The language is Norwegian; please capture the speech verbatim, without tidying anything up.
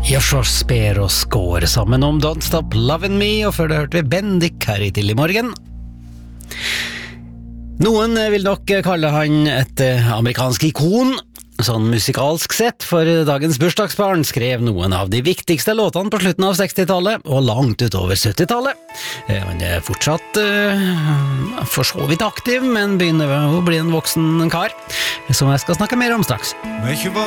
Joshua Spear og Score sammen om Don't Stop Lovin' Me, og før det hørte vi Bendik her i Til i morgen. Noen vil nok kalle han et amerikansk ikon, sånn musikalsk sett, for dagens bursdagsbarn skrev noen av de viktigste låtene på slutten av sekstitallet og langt utover syttitallet. Han er fortsatt uh, for så vidt aktiv, men begynner å bli en voksen kar, som jeg skal snakke mer om straks. Weet je wat